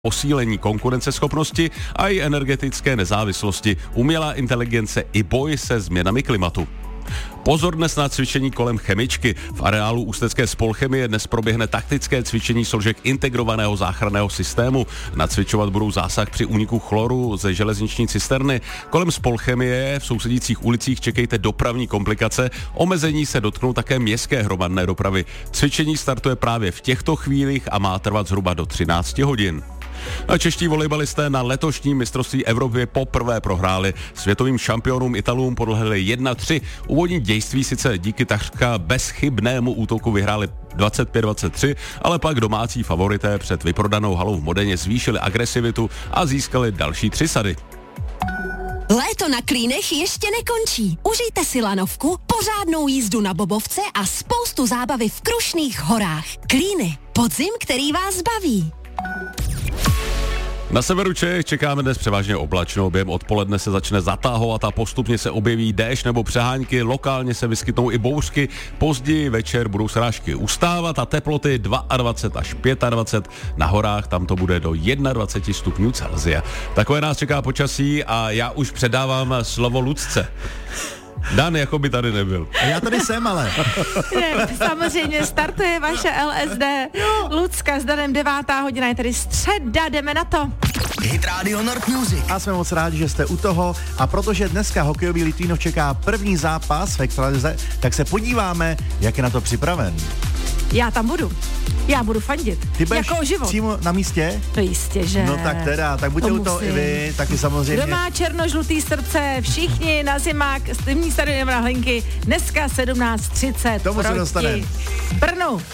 posílení konkurenceschopnosti a i energetické nezávislosti, umělá inteligence i boj se změnami klimatu. Pozor dnes na cvičení kolem chemičky. V areálu Ústecké spolchemie dnes proběhne taktické cvičení složek integrovaného záchranného systému. Nacvičovat budou zásah při úniku chloru ze železniční cisterny. Kolem spolchemie v sousedících ulicích čekejte dopravní komplikace. Omezení se dotknou také městské hromadné dopravy. Cvičení startuje právě v těchto chvílích a má trvat zhruba do 13 hodin. A čeští volejbalisté na letošním mistrovství Evropy poprvé prohráli. Světovým šampionům Italům podlehli 1-3. Úvodní dějství sice díky takřka bezchybnému útoku vyhráli 25-23, ale pak domácí favorité před vyprodanou halou v Modeně zvýšili agresivitu a získali další 3 sady. Léto na Klínech ještě nekončí. Užijte si lanovku, pořádnou jízdu na bobovce a spoustu zábavy v Krušných horách. Klíny. Podzim, který vás baví. Na severu Čech čekáme dnes převážně oblačno, během odpoledne se začne zatahovat a postupně se objeví déšť nebo přehánky, lokálně se vyskytnou i bouřky, později večer budou srážky ustávat a teploty 22 až 25, na horách tam to bude do 21 stupňů Celsia. Takové nás čeká počasí a já už předávám slovo Lucce. Dan jako by tady nebyl. A já tady jsem, ale. Samozřejmě startuje vaše LSD. Lucka s Danem 9. hodina, je tady středa, jdeme na to. Hit Radio Nord Music. A jsme moc rádi, že jste u toho. A protože dneska hokejový Litvínov čeká první zápas v extralize, tak se podíváme, jak je na to připraven. Já tam budu. Já budu fandit. Ty budeš jako život. Přímo na místě? To jistě, že. No tak teda, tak buďte u toho i vy, taky samozřejmě. Kdo má černožlutý srdce, všichni na zimák, zimní stadion na Hlinky, dneska 17:30. Tomu se dostaneme. Brnu.